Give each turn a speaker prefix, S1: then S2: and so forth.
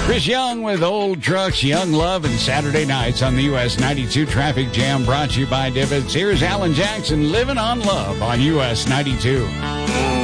S1: Chris Young with Old Trucks, Young Love, and Saturday Nights on the US 92 Traffic Jam, brought to you by Divots. Here's Alan Jackson, Living on Love on US 92.